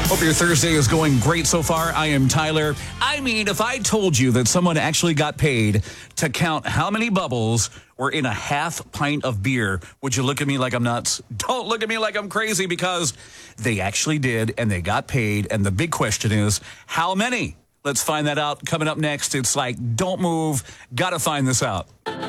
Hope your Thursday is going great so far. I am Tyler. I mean, if I told you that someone actually got paid to count how many bubbles were in a half pint of beer, would you look at me like I'm nuts? Don't look at me like I'm crazy, because they actually did, and they got paid. And the big question is, how many? Let's find that out coming up next. It's like, don't move. Got to find this out.